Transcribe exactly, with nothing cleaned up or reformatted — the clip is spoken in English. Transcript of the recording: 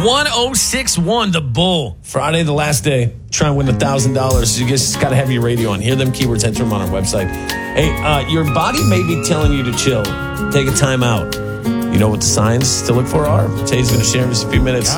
one oh six one, the Bull. Friday, the last day. Try and win one thousand dollars. You just got to have your radio on. Hear them keywords, enter them on our website. Hey, uh, your body may be telling you to chill. Take a time out. You know what the signs to look for are? Tay's going to share in just a few minutes.